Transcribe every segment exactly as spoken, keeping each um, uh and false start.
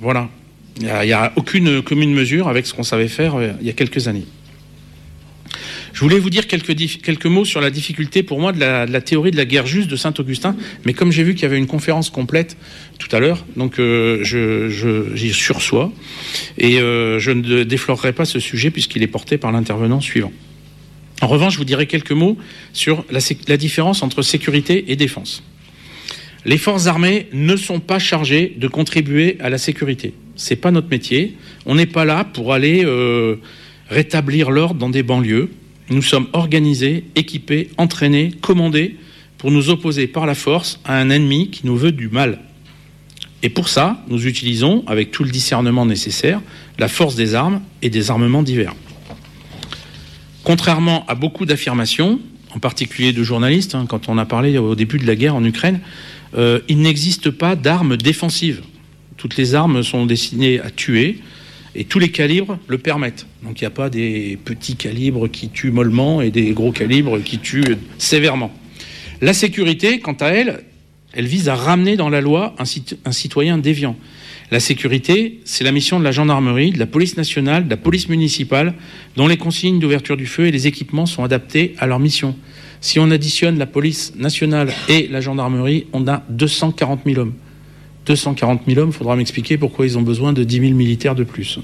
Voilà. Il n'y a, a aucune commune mesure avec ce qu'on savait faire euh, il y a quelques années. Je voulais vous dire quelques, quelques mots sur la difficulté pour moi de la, de la théorie de la guerre juste de Saint-Augustin, mais comme j'ai vu qu'il y avait une conférence complète tout à l'heure, donc euh, je, je, j'y sursois, et euh, je ne déflorerai pas ce sujet puisqu'il est porté par l'intervenant suivant. En revanche, je vous dirai quelques mots sur la, la différence entre sécurité et défense. Les forces armées ne sont pas chargées de contribuer à la sécurité. C'est pas notre métier. On n'est pas là pour aller euh, rétablir l'ordre dans des banlieues. Nous sommes organisés, équipés, entraînés, commandés pour nous opposer par la force à un ennemi qui nous veut du mal. Et pour ça, nous utilisons, avec tout le discernement nécessaire, la force des armes et des armements divers. Contrairement à beaucoup d'affirmations, en particulier de journalistes, hein, quand on a parlé au début de la guerre en Ukraine, euh, il n'existe pas d'armes défensives. Toutes les armes sont destinées à tuer, et tous les calibres le permettent. Donc il n'y a pas des petits calibres qui tuent mollement et des gros calibres qui tuent sévèrement. La sécurité, quant à elle, elle vise à ramener dans la loi un, cit- un citoyen déviant. La sécurité, c'est la mission de la gendarmerie, de la police nationale, de la police municipale, dont les consignes d'ouverture du feu et les équipements sont adaptés à leur mission. Si on additionne la police nationale et la gendarmerie, on a deux cent quarante mille hommes. deux cent quarante mille hommes, il faudra m'expliquer pourquoi ils ont besoin de dix mille militaires de plus.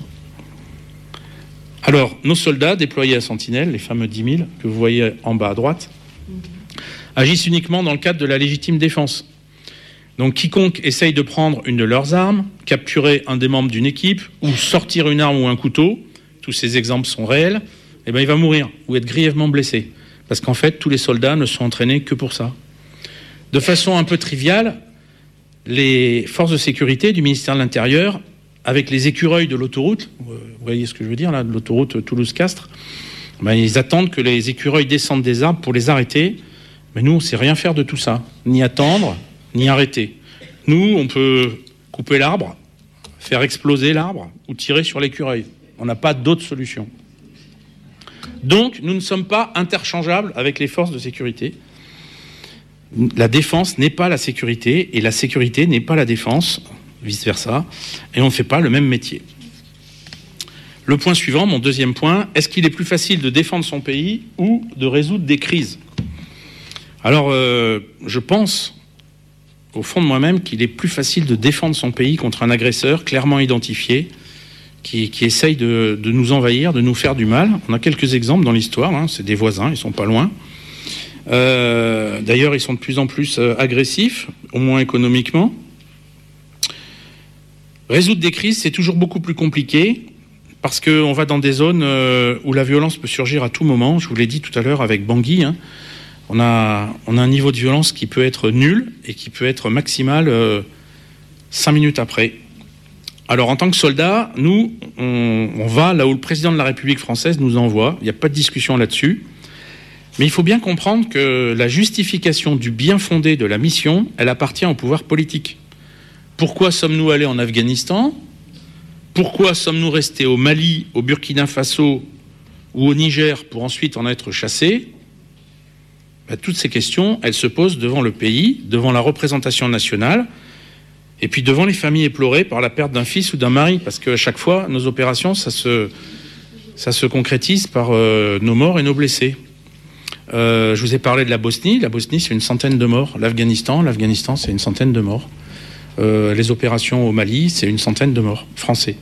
Alors, nos soldats déployés à Sentinelle, les fameux dix mille que vous voyez en bas à droite, agissent uniquement dans le cadre de la légitime défense. Donc, quiconque essaye de prendre une de leurs armes, capturer un des membres d'une équipe ou sortir une arme ou un couteau, tous ces exemples sont réels, eh ben, il va mourir ou être grièvement blessé. Parce qu'en fait, tous les soldats ne sont entraînés que pour ça. De façon un peu triviale, les forces de sécurité du ministère de l'Intérieur, avec les écureuils de l'autoroute, vous voyez ce que je veux dire là, de l'autoroute Toulouse-Castres, ben, ils attendent que les écureuils descendent des arbres pour les arrêter. Mais nous, on ne sait rien faire de tout ça, ni attendre, ni arrêter. Nous, on peut couper l'arbre, faire exploser l'arbre ou tirer sur l'écureuil. On n'a pas d'autre solution. Donc, nous ne sommes pas interchangeables avec les forces de sécurité. La défense n'est pas la sécurité et la sécurité n'est pas la défense, vice-versa, et on ne fait pas le même métier. Le point suivant, mon deuxième point, est-ce qu'il est plus facile de défendre son pays ou de résoudre des crises ? Alors, euh, je pense, au fond de moi-même, qu'il est plus facile de défendre son pays contre un agresseur clairement identifié qui, qui essaye de, de nous envahir, de nous faire du mal. On a quelques exemples dans l'histoire, hein, c'est des voisins, ils sont pas loin. Euh, d'ailleurs, ils sont de plus en plus euh, agressifs, au moins économiquement. Résoudre des crises, c'est toujours beaucoup plus compliqué parce qu'on va dans des zones euh, où la violence peut surgir à tout moment. Je vous l'ai dit tout à l'heure avec Bangui, hein. On a, on a un niveau de violence qui peut être nul et qui peut être maximal euh, cinq minutes après. Alors, en tant que soldats, nous, on, on va là où le président de la République française nous envoie. Il n'y a pas de discussion là-dessus. Mais il faut bien comprendre que la justification du bien fondé de la mission, elle appartient au pouvoir politique. Pourquoi sommes-nous allés en Afghanistan ? Pourquoi sommes-nous restés au Mali, au Burkina Faso ou au Niger pour ensuite en être chassés ? Ben, toutes ces questions, elles se posent devant le pays, devant la représentation nationale, et puis devant les familles éplorées par la perte d'un fils ou d'un mari, parce qu'à chaque fois, nos opérations, ça se, ça se concrétise par euh, nos morts et nos blessés. Euh, je vous ai parlé de la Bosnie. La Bosnie, c'est une centaine de morts. L'Afghanistan, l'Afghanistan, c'est une centaine de morts. Euh, les opérations au Mali, c'est une centaine de morts français.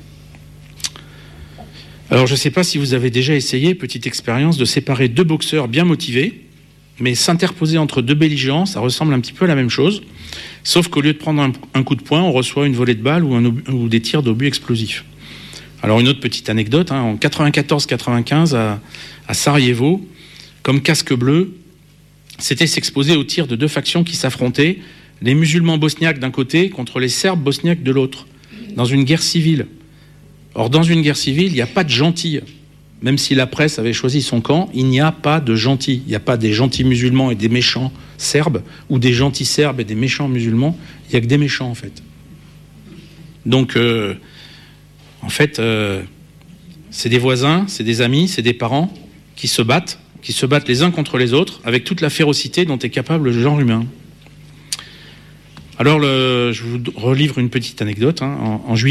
Alors, je ne sais pas si vous avez déjà essayé, petite expérience, de séparer deux boxeurs bien motivés, mais s'interposer entre deux belligérants, ça ressemble un petit peu à la même chose, sauf qu'au lieu de prendre un, un coup de poing, on reçoit une volée de balles ou, un, ou des tirs d'obus explosifs. Alors, une autre petite anecdote, hein, en quatre-vingt-quatorze quatre-vingt-quinze, à, à Sarajevo, comme casque bleu, c'était s'exposer aux tirs de deux factions qui s'affrontaient, les musulmans bosniaques d'un côté contre les Serbes bosniaques de l'autre, dans une guerre civile. Or, dans une guerre civile, il n'y a pas de gentils. Même si la presse avait choisi son camp, il n'y a pas de gentils. Il n'y a pas des gentils musulmans et des méchants serbes, ou des gentils serbes et des méchants musulmans. Il n'y a que des méchants, en fait. Donc, euh, en fait, euh, c'est des voisins, c'est des amis, c'est des parents qui se battent, qui se battent les uns contre les autres, avec toute la férocité dont est capable le genre humain. Alors, le, je vous relivre une petite anecdote. Hein. En, en juillet